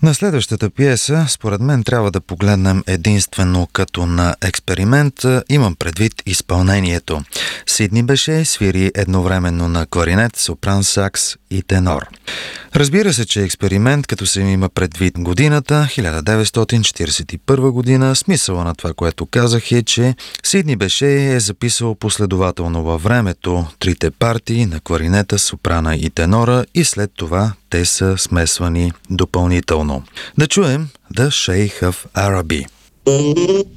На следващата пиеса, според мен, трябва да погледнем единствено като на експеримент. Имам предвид изпълнението. Сидни Беше свири едновременно на кларинет, сопран, сакс и тенор. Разбира се, че е експеримент, като се има предвид годината, 1941 година. Смисъла на това, което казах, е, че Сидни Беше е записал последователно във времето трите партии на кларинета, сопрана и тенора и след това те са смесвани допълнително. Да чуем The Sheikh of Araby.